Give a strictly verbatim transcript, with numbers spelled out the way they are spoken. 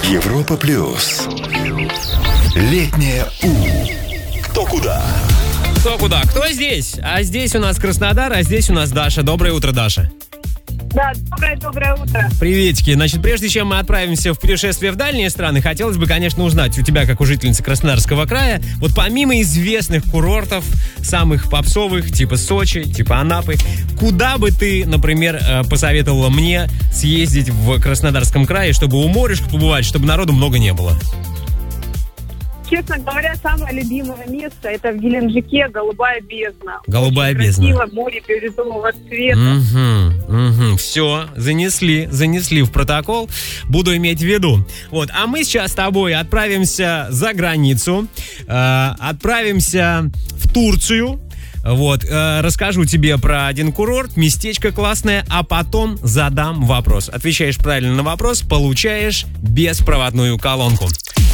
Европа плюс. Летнее У. Кто куда? Кто куда? Кто здесь? А здесь у нас Краснодар, а здесь у нас Даша. Доброе утро, Даша. Да, доброе-доброе утро. Приветики. Значит, прежде чем мы отправимся в путешествие в дальние страны, хотелось бы, конечно, узнать у тебя, как у жительницы Краснодарского края, вот помимо известных курортов, самых попсовых, типа Сочи, типа Анапы, куда бы ты, например, посоветовала мне съездить в Краснодарском крае, чтобы у морюшка побывать, чтобы народу много не было? Честно говоря, самое любимое место — это в Геленджике Голубая бездна. Голубая Очень бездна. Красиво, море бирюзового цвета. Угу, угу. Все, занесли, занесли в протокол. Буду иметь в виду. Вот, а мы сейчас с тобой отправимся за границу, э, отправимся в Турцию. Вот, э, расскажу тебе про один курорт, местечко классное, а потом задам вопрос. Отвечаешь правильно на вопрос, получаешь беспроводную колонку.